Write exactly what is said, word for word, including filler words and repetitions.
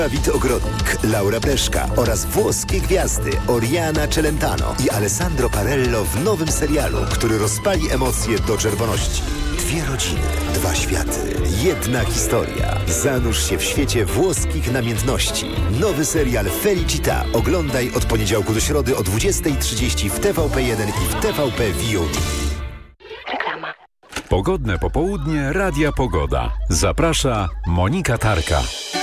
Dawid Ogrodnik, Laura Breszka oraz włoskie gwiazdy Oriana Celentano i Alessandro Parello w nowym serialu, który rozpali emocje do czerwoności. Dwie rodziny, dwa światy, jedna historia. Zanurz się w świecie włoskich namiętności. Nowy serial Felicita oglądaj od poniedziałku do środy o dwudziestej trzydzieści w T V P jeden i w T V P V O D. Pogodne popołudnie Radia Pogoda. Zaprasza Monika Tarka.